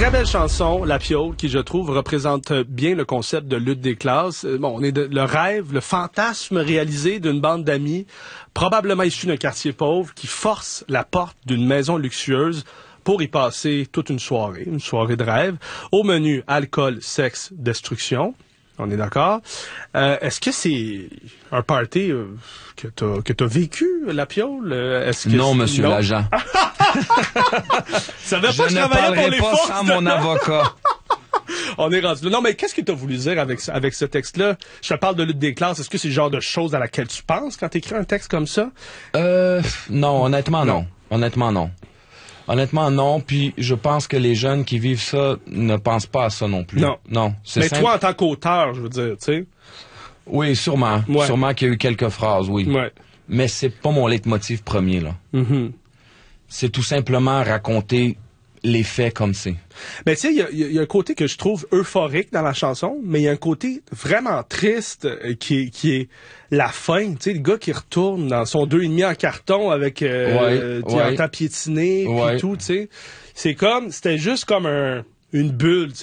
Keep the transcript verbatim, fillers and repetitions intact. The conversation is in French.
Très belle chanson, La Piole, qui, je trouve, représente bien le concept de lutte des classes. Bon, on est de, le rêve, le fantasme réalisé d'une bande d'amis, probablement issus d'un quartier pauvre, qui force la porte d'une maison luxueuse pour y passer toute une soirée, une soirée de rêve. Au menu, alcool, sexe, destruction. On est d'accord. Euh, est-ce que c'est un party euh, que t'as que t'as vécu, La Piole? Est-ce que non, monsieur l'agent. Ça veut je pas que je ne travaillais parlerai pour les pas forces sans de... mon avocat. On est rendu là. Non, mais qu'est-ce que tu as voulu dire avec, avec ce texte-là? Je te parle de lutte des classes. Est-ce que c'est le genre de choses à laquelle tu penses quand tu écris un texte comme ça? Euh, non, honnêtement, non. non. Honnêtement, non. Honnêtement, non. Puis je pense que les jeunes qui vivent ça ne pensent pas à ça non plus. Non. Non. C'est mais simple. toi, en tant qu'auteur, je veux dire, tu sais. Oui, sûrement. Ouais. Sûrement qu'il y a eu quelques phrases, oui. Ouais. Mais c'est pas mon leitmotiv premier, là. Mm-hmm. C'est tout simplement raconter les faits comme c'est. Mais tu sais, il y a, y a un côté que je trouve euphorique dans la chanson, mais il y a un côté vraiment triste euh, qui, est, qui est la fin. Tu sais, le gars qui retourne dans son deux et demi en carton avec euh, ouais, ouais. ouais. en temps piétiné, ouais. puis tout, tu sais. C'est comme, c'était juste comme un, une bulle, tu sais.